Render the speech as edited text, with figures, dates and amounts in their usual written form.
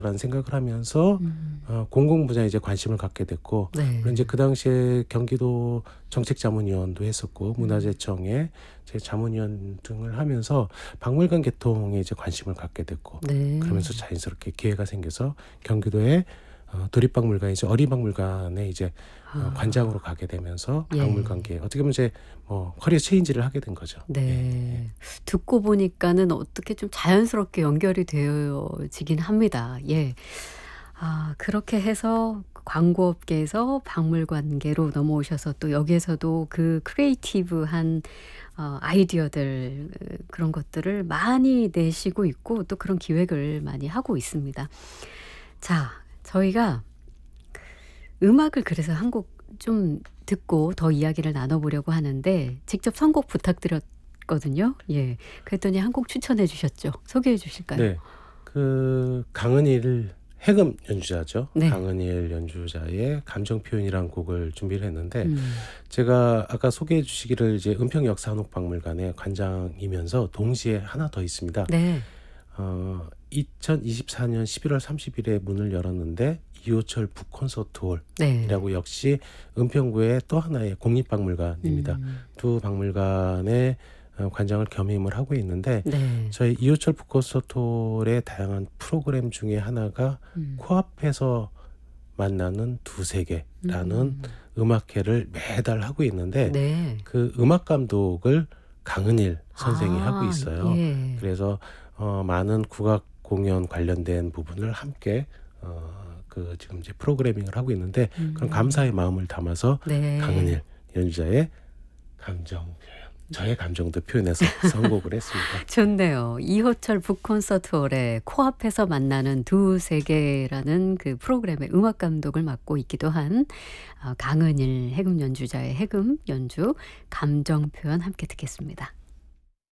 라는 생각을 하면서 공공 분야에 이제 관심을 갖게 됐고, 그리고 이제 그 당시에 경기도 정책자문위원도 했었고 문화재청에 제 자문위원 등을 하면서 박물관 개통에 이제 관심을 갖게 됐고, 그러면서 자연스럽게 기회가 생겨서 경기도에 도립박물관, 이제 어린박물관에 이제 관장으로 가게 되면서 박물관계 어떻게 보면 이제 커리어 체인지를 하게 된 거죠. 네. 듣고 보니까는 어떻게 좀 자연스럽게 연결이 되어지긴 합니다. 예. 그렇게 해서 광고업계에서 박물관계로 넘어오셔서 또 여기에서도 그 크리에이티브한 아이디어들 그런 것들을 많이 내시고 있고 또 그런 기획을 많이 하고 있습니다. 자, 저희가 음악을 그래서 한 곡 좀 듣고 더 이야기를 나눠보려고 하는데 직접 선곡 부탁드렸거든요. 예. 그랬더니 한 곡 추천해 주셨죠. 소개해 주실까요? 네. 그 강은일 해금 연주자죠. 네. 강은일 연주자의 감정 표현이라는 곡을 준비를 했는데, 음. 제가 아까 소개해 주시기를 이제 은평역사한옥박물관의 관장이면서 동시에 하나 더 있습니다. 네. 2024년 11월 30일에 문을 열었는데 이호철 북콘서트홀이라고 네. 역시 은평구의 또 하나의 국립박물관입니다. 두 박물관의 관장을 겸임을 하고 있는데, 네. 저희 이호철 북콘서트홀의 다양한 프로그램 중에 하나가 코앞에서 만나는 두 세계라는 음악회를 매달 하고 있는데, 네. 그 음악 감독을 강은일 선생이 하고 있어요. 예. 그래서 많은 국악 공연 관련된 부분을 함께 그 지금 이제 프로그래밍을 하고 있는데, 그런 감사의 마음을 담아서 네. 강은일 연주자의 감정 표현, 저의 감정도 표현해서 선곡을 했습니다. 좋네요. 이호철 북콘서트홀의 코앞에서 만나는 두 세계라는 그 프로그램의 음악 감독을 맡고 있기도 한 강은일 해금 연주자의 해금 연주 감정 표현 함께 듣겠습니다.